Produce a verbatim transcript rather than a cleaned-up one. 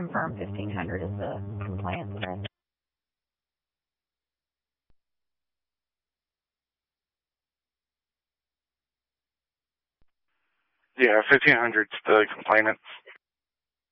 confirm fifteen hundred is the compliance thread. Yeah, fifteen hundred's the complainant.